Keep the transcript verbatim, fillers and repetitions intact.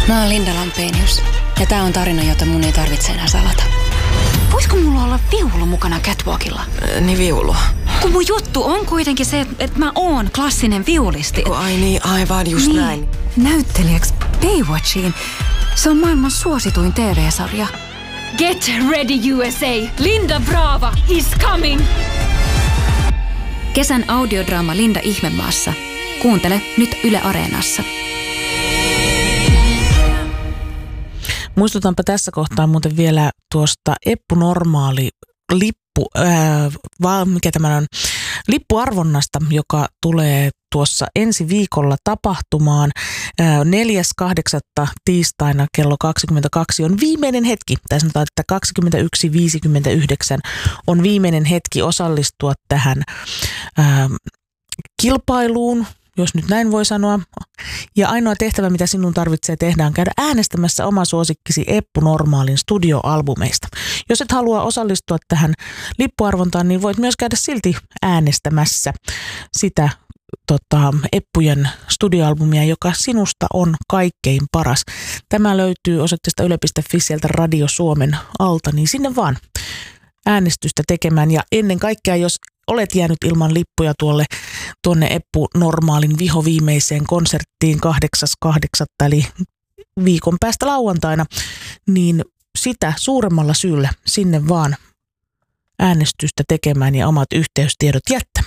Mä oon Linda Lampenius ja tää on tarina, jota mun ei tarvitse enää salata. Voisiko mulla olla viulu mukana catwalkilla? Äh, niin viulu. Kun mun juttu on kuitenkin se, että et mä oon klassinen viulisti. Ai niin, aivan just niin. näin. Näyttelijäksi Baywatchiin. Se on maailman suosituin T V-sarja. Get ready U S A! Linda Brava is coming! Kesän audiodraama Linda Ihmemaassa. Kuuntele nyt Yle Areenassa. Muistutanpa tässä kohtaa muuten vielä tuosta Eppu Normaali lippu, ää, va, mikä tämä on, lippuarvonnasta, joka tulee tuossa ensi viikolla tapahtumaan. neljäs kahdeksatta tiistaina kello kaksikymmentäkaksi on viimeinen hetki, tai sanotaan, että kaksikymmentäyksi viisikymmentäyhdeksän on viimeinen hetki osallistua tähän ää, kilpailuun, jos nyt näin voi sanoa. Ja ainoa tehtävä, mitä sinun tarvitsee tehdä, on käydä äänestämässä oma suosikkisi Eppu Normaalin studioalbumeista. Jos et halua osallistua tähän lippuarvontaan, niin voit myös käydä silti äänestämässä sitä tota, Eppujen studioalbumia, joka sinusta on kaikkein paras. Tämä löytyy osoitteesta yle piste fi sieltä Radio Suomen alta, niin sinne vaan äänestystä tekemään. Ja ennen kaikkea, jos olet jäänyt ilman lippuja tuolle tuonne Eppu Normaalin vihoviimeiseen konserttiin kahdeksas kahdeksatta eli viikon päästä lauantaina, niin sitä suuremmalla syyllä sinne vaan äänestystä tekemään ja omat yhteystiedot jättämään.